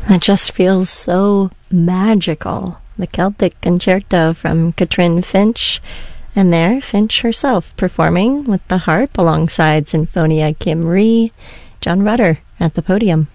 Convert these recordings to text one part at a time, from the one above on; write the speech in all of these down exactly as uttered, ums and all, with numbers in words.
It just feels so magical. The Celtic Concerto from Katrin Finch, and there Finch herself performing with the harp alongside Sinfonia Kim Rhee, John Rutter at the podium.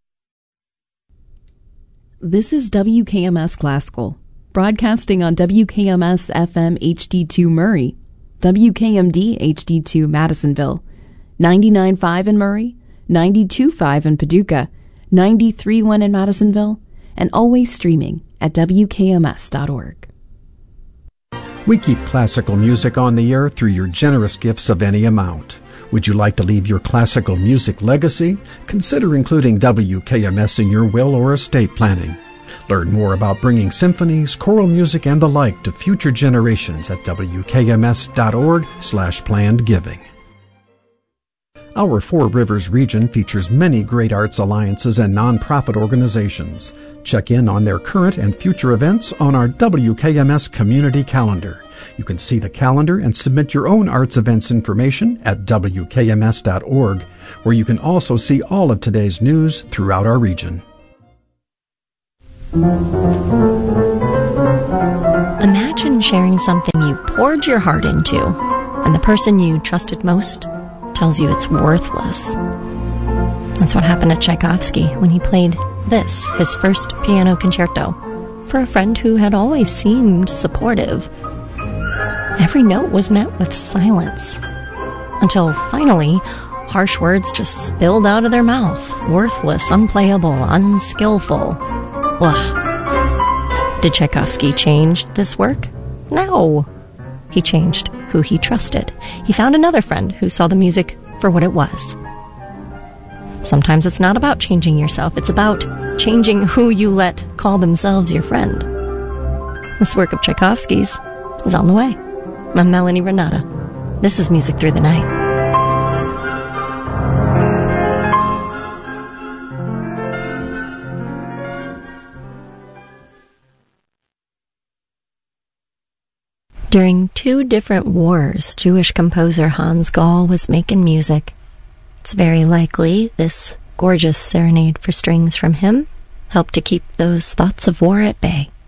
This is W K M S Classical, broadcasting on W K M S F M H D two Murray, W K M D H D two Madisonville, ninety-nine point five in Murray, ninety-two point five in Paducah, ninety-three point one in Madisonville, and always streaming at W K M S dot org. We keep classical music on the air through your generous gifts of any amount. Would you like to leave your classical music legacy? Consider including W K M S in your will or estate planning. Learn more about bringing symphonies, choral music, and the like to future generations at W K M S dot org slash planned giving. Our Four Rivers region features many great arts alliances and nonprofit organizations. Check in on their current and future events on our W K M S community calendar. You can see the calendar and submit your own arts events information at W K M S dot org, where you can also see all of today's news throughout our region. Imagine sharing something you poured your heart into, and the person you trusted most tells you it's worthless. That's what happened to Tchaikovsky when he played this, his first piano concerto, for a friend who had always seemed supportive. Every note was met with silence, until finally, harsh words just spilled out of their mouth. Worthless, unplayable, unskillful. Ugh. Did Tchaikovsky change this work? No. He changed who he trusted. He found another friend who saw the music for what it was. Sometimes it's not about changing yourself. It's about changing who you let call themselves your friend. This work of Tchaikovsky's is on the way. I'm Melanie Renata. This is Music Through the Night. During two different wars, Jewish composer Hans Gall was making music. It's very likely this gorgeous serenade for strings from him helped to keep those thoughts of war at bay.